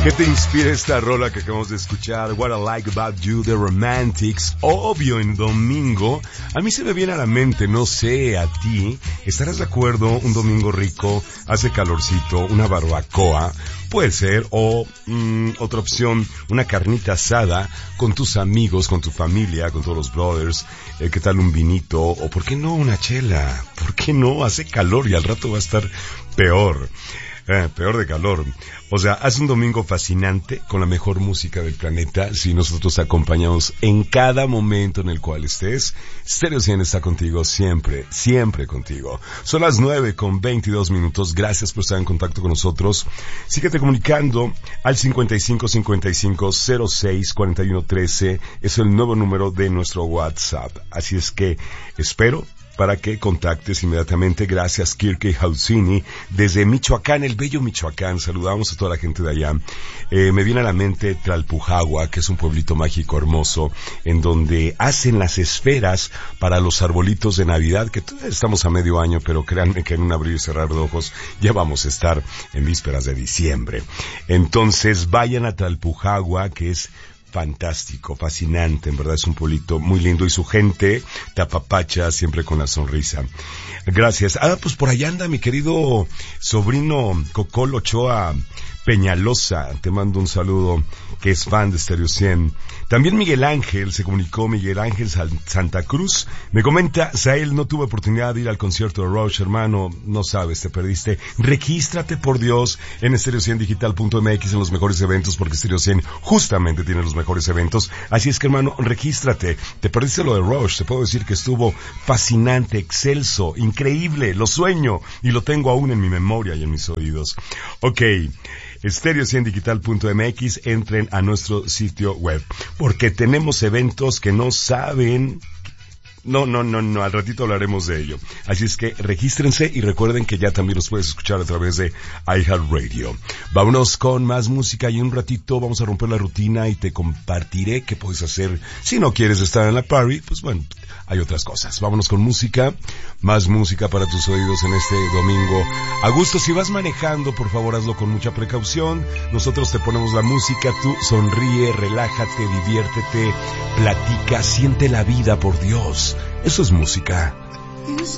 ¿Qué te inspira esta rola que acabamos de escuchar? What I Like About You, The Romantics. Obvio, en domingo, a mí se me viene a la mente, no sé, a ti, ¿estarás de acuerdo? Un domingo rico, hace calorcito, una barbacoa, puede ser, o otra opción, una carnita asada con tus amigos, con tu familia, con todos los brothers, ¿qué tal un vinito? O ¿por qué no una chela? ¿Por qué no? Hace calor y al rato va a estar peor. Peor de calor. O sea, hace un domingo fascinante con la mejor música del planeta. Si nosotros te acompañamos en cada momento en el cual estés, Stereo 100 está contigo siempre, siempre contigo. Son las 9:22. Gracias por estar en contacto con nosotros. Síguete comunicando al 5555064113. Es el nuevo número de nuestro WhatsApp. Así es que espero para que contactes inmediatamente. Gracias, Kirke Hausini, desde Michoacán, el bello Michoacán. Saludamos a toda la gente de allá. Me viene a la mente Tlalpujagua, que es un pueblito mágico hermoso, en donde hacen las esferas para los arbolitos de Navidad, que estamos a medio año, pero créanme que en un abrir y cerrar de ojos ya vamos a estar en vísperas de diciembre. Entonces, vayan a Tlalpujagua, que es fantástico, fascinante, en verdad es un pueblito muy lindo y su gente te apapacha siempre con la sonrisa. Gracias. Pues por allá anda mi querido sobrino Cocol Ochoa Peñalosa, te mando un saludo, que es fan de Stereo 100. También Miguel Ángel, se comunicó Miguel Ángel Santa Cruz, me comenta, Sael, no tuve oportunidad de ir al concierto de Rush, hermano, no sabes, te perdiste. Regístrate, por Dios, en stereo100digital.mx en los mejores eventos, porque Stereo 100 justamente tiene los mejores eventos. Así es que, hermano, regístrate. Te perdiste lo de Rush, te puedo decir que estuvo fascinante, excelso, increíble, lo sueño y lo tengo aún en mi memoria y en mis oídos. Ok. Stereo100digital.mx, entren a nuestro sitio web, porque tenemos eventos que no saben. No, al ratito hablaremos de ello. Así es que regístrense y recuerden que ya también los puedes escuchar a través de iHeartRadio. Vámonos con más música y en un ratito vamos a romper la rutina y te compartiré qué puedes hacer si no quieres estar en la party. Pues bueno, hay otras cosas. Vámonos con música, más música para tus oídos en este domingo. A gusto, si vas manejando, por favor hazlo con mucha precaución. Nosotros te ponemos la música, tú sonríe, relájate, diviértete, platica, siente la vida, por Dios. Eso es música.